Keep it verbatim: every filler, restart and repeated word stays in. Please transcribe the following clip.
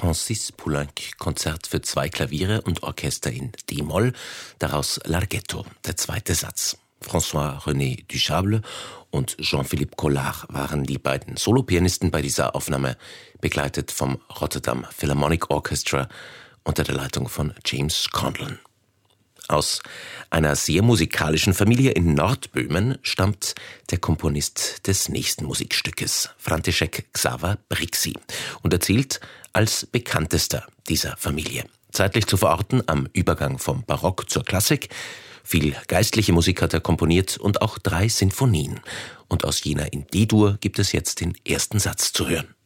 Francis Poulenc, Konzert für zwei Klaviere und Orchester in D-Moll, daraus Larghetto, der zweite Satz. François-René Duchâble und Jean-Philippe Collard waren die beiden Solopianisten bei dieser Aufnahme, begleitet vom Rotterdam Philharmonic Orchestra unter der Leitung von James Conlon. Aus einer sehr musikalischen Familie in Nordböhmen stammt der Komponist des nächsten Musikstückes, František Xaver Brixi, und er zählt als bekanntester dieser Familie. Zeitlich zu verorten am Übergang vom Barock zur Klassik. Viel geistliche Musik hat er komponiert und auch drei Sinfonien. Und aus jener in D-Dur gibt es jetzt den ersten Satz zu hören.